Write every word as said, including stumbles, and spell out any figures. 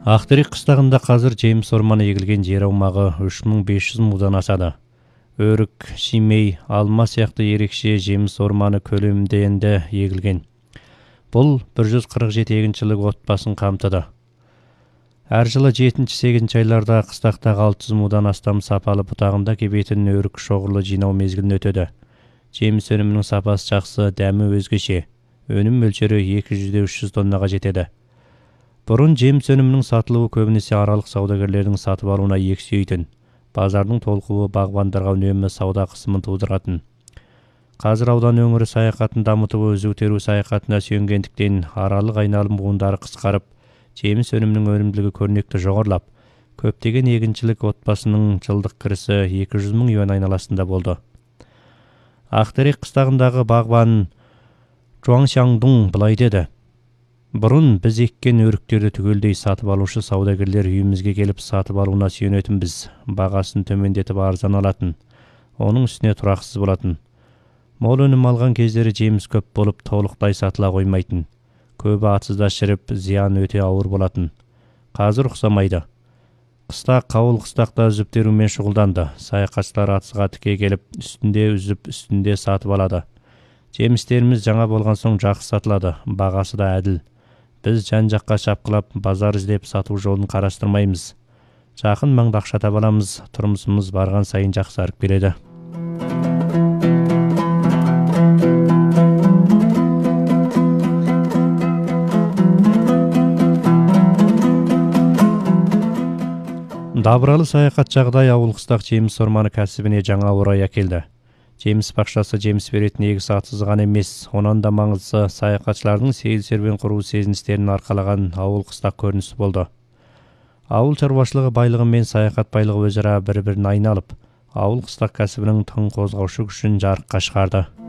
Ақтерек қыстағында қазір жеміс орманы егілген жер аумағы үш мың бес жүз мудан асады. Өрік, шимей, алма сияқты ерекше жеміс орманы көлемінде енді егілген. Бұл бір жүз қырық жеті егіншілік отбасын қамтыды. Әр жылы жетінші сегізінші айларда қыстақтағы алты жүз мудан астам сапалы бұтағында кебетін өрік шоғырлы жинау мезгілін өтеді. Жеміс өнімінің сапасы жақсы, дәмі өзгеше. Өнім мөлшері екі жүзден үш жүз тоннаға жетеді. Бұрын жеміс өнімінің сатылуы көбінесе аралық саудагерлердің сатып алуына ексейтін. Базардың толқуы бағбандарға үнемі сауда қысымын тудыратын. Қазір аудан өңірі саяхатын дамытып өзі көтеру саяхатына сүйенгендіктен аралық айналым буындары қысқарып, жеміс өнімінің өнімділігі көрнекті жоғарылап, көптеген егіншілік отбасының жылдық кірісі екі жүз мың юан айналасында болды. Ақтерек қыстағындағы бағбан Жуаңшаңдың былай деді: бұрын біз еккен өріктерді түгелдей сатып алушы саудагерлер үйімізге келіп сатып алуына сүйенетінбіз. Бағасын төмендетіп арзан алатын. Оның үстіне тұрақсыз болатын. Мол өнім алған кездері жеміс көп болып толықтай сатыла қоймайтын. Көбі атсызда шіріп, зиян өте ауыр болатын. Қазір ұқсамайды. Қыстақ қауыл қыстақта үзіп терумен шұғылданды. Саяхатшылар атысқа тіке келіп, үстінде үзіп, үстінде сатып алады. Жемістеріміз жаңа болған соң жақсы сатылады, бағасы да әділ. Біз жан-жаққа шапқылап, базар іздеп сату жолын қарастырмаймыз. Жақын маңда ақша таба аламыз, тұрмысымыз барған сайын жақсарып келеді. Дабыралы саяхат жағдай ауыл қыстақ жеміс орманы кәсібіне жаңа орай әкелді. Жеміс бақшасы жеміс беретін егіс атсыз ғана емес, онан да маңыздысы саяхатшылардың сейіл серуен құру сезіністерін арқалаған ауыл қыстақ көрінісі болды. Ауыл шаруашылығы байлығы мен саяхат байлығы өзара бір-бірін айналып, ауыл қыстақ кәсібінің тың қозғаушы күшін жарыққа шығарды.